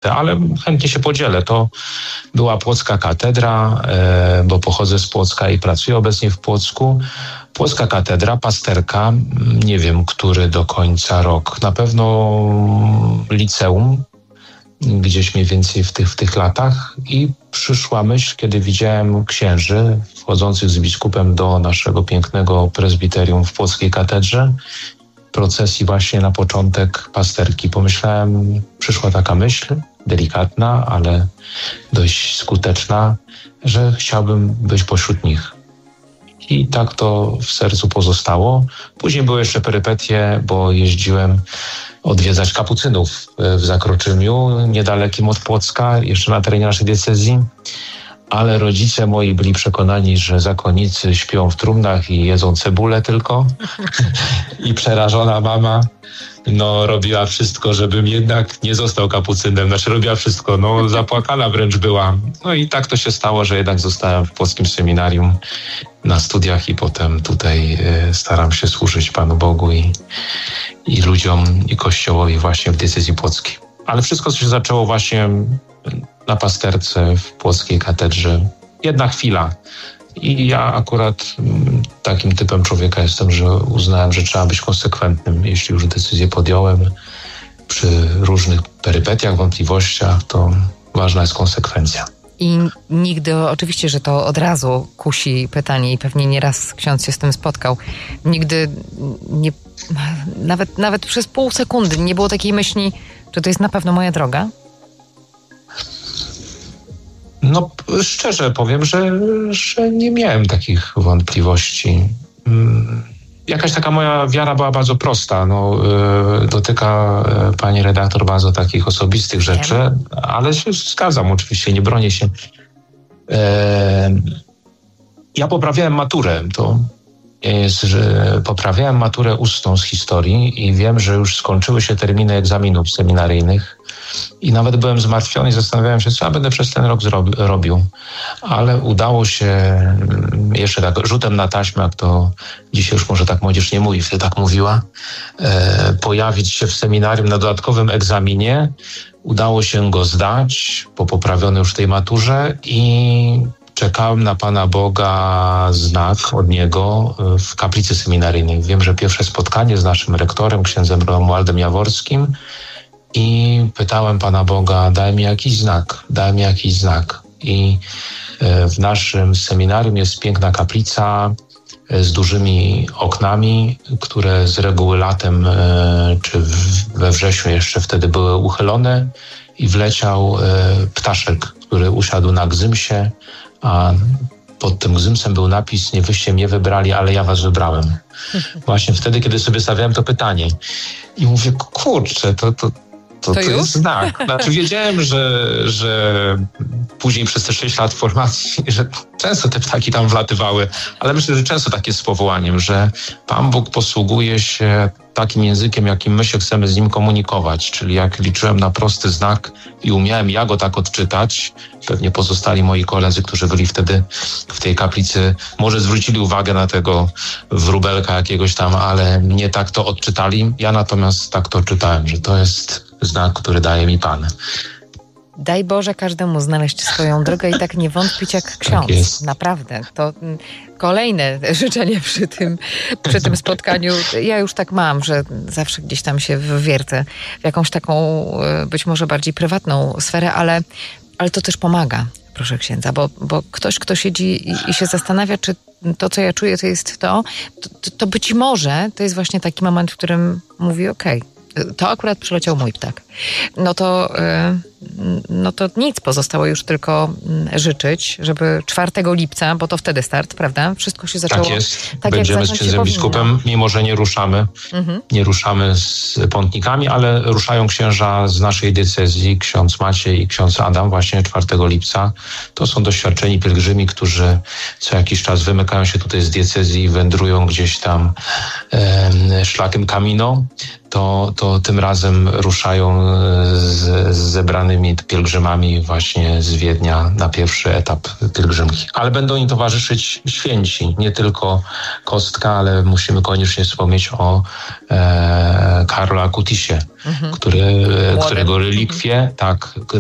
troszkę, ale chętnie się podzielę. To była Płocka Katedra, bo pochodzę z Płocka i pracuję obecnie w Płocku. Płocka Katedra, pasterka, nie wiem, który do końca rok. Na pewno liceum, gdzieś mniej więcej w tych latach, i przyszła myśl, kiedy widziałem księży wchodzących z biskupem do naszego pięknego prezbiterium w Płockiej Katedrze, procesji właśnie na początek pasterki. Pomyślałem, przyszła taka myśl, delikatna, ale dość skuteczna, że chciałbym być pośród nich. I tak to w sercu pozostało. Później były jeszcze perypetie, bo jeździłem odwiedzać kapucynów w Zakroczymiu, niedalekim od Płocka, jeszcze na terenie naszej diecezji. Ale rodzice moi byli przekonani, że zakonnicy śpią w trumnach i jedzą cebulę tylko. I przerażona mama robiła wszystko, żebym jednak nie został kapucynem. Robiła wszystko, zapłakana wręcz była. No i tak to się stało, że jednak zostałem w Płockim Seminarium na studiach i potem tutaj staram się służyć Panu Bogu i ludziom, i Kościołowi właśnie w diecezji płockiej. Ale wszystko się zaczęło właśnie na pasterce w Płockiej Katedrze. Jedna chwila. I ja akurat takim typem człowieka jestem, że uznałem, że trzeba być konsekwentnym. Jeśli już decyzję podjąłem przy różnych perypetiach, wątpliwościach, to ważna jest konsekwencja. I nigdy, oczywiście, że to od razu kusi pytanie i pewnie nieraz ksiądz się z tym spotkał. Nigdy nie, nawet przez pół sekundy nie było takiej myśli, czy to jest na pewno moja droga? Szczerze powiem, że nie miałem takich wątpliwości. Jakaś taka moja wiara była bardzo prosta. Dotyka pani redaktor bardzo takich osobistych rzeczy, ale się zgadzam oczywiście, nie bronię się. Ja poprawiałem maturę. To jest, że poprawiałem maturę ustną z historii i wiem, że już skończyły się terminy egzaminów seminaryjnych i nawet byłem zmartwiony i zastanawiałem się, co ja będę przez ten rok robił. Ale udało się jeszcze tak rzutem na taśmę, jak to dzisiaj już może tak młodzież nie mówi, wtedy tak mówiła, pojawić się w seminarium na dodatkowym egzaminie. Udało się go zdać po poprawionej już tej maturze i czekałem na Pana Boga znak od Niego w kaplicy seminaryjnej. Wiem, że pierwsze spotkanie z naszym rektorem, księdzem Romualdem Jaworskim, i pytałem Pana Boga, daj mi jakiś znak. I w naszym seminarium jest piękna kaplica z dużymi oknami, które z reguły latem czy we wrześniu jeszcze wtedy były uchylone, i wleciał ptaszek, który usiadł na gzymsie, a pod tym gzymsem był napis: nie wyście mnie wybrali, ale ja was wybrałem. Właśnie wtedy, kiedy sobie stawiałem to pytanie. I mówię, kurczę, to jest znak. Wiedziałem, że później przez te 6 lat formacji, że często te ptaki tam wlatywały, ale myślę, że często tak jest z powołaniem, że Pan Bóg posługuje się takim językiem, jakim my się chcemy z Nim komunikować. Czyli jak liczyłem na prosty znak i umiałem ja go tak odczytać, pewnie pozostali moi koledzy, którzy byli wtedy w tej kaplicy, może zwrócili uwagę na tego wróbelka jakiegoś tam, ale nie tak to odczytali. Ja natomiast tak to odczytałem, że to jest znak, który daje mi Pan. Daj Boże każdemu znaleźć swoją drogę i tak nie wątpić jak ksiądz. Tak jest. Naprawdę. To kolejne życzenie przy tym spotkaniu. Ja już tak mam, że zawsze gdzieś tam się wwiercę w jakąś taką być może bardziej prywatną sferę, ale to też pomaga, proszę księdza, bo ktoś, kto siedzi i się zastanawia, czy to, co ja czuję, to jest to być może to jest właśnie taki moment, w którym mówi okej, to akurat przyleciał mój ptak. No to nic, pozostało już tylko życzyć, żeby 4 lipca, bo to wtedy start, prawda? Wszystko się zaczęło tak jest. Tak będziemy jak z księdzem biskupem, mimo że nie ruszamy z pątnikami, ale ruszają księża z naszej diecezji, ksiądz Maciej i ksiądz Adam, właśnie 4 lipca. To są doświadczeni pielgrzymi, którzy co jakiś czas wymykają się tutaj z diecezji i wędrują gdzieś tam szlakiem Camino. To tym razem ruszają z zebranymi pielgrzymami właśnie z Wiednia na pierwszy etap pielgrzymki. Ale będą im towarzyszyć święci, nie tylko Kostka, ale musimy koniecznie wspomnieć o Karolu Akutisie, którego relikwie,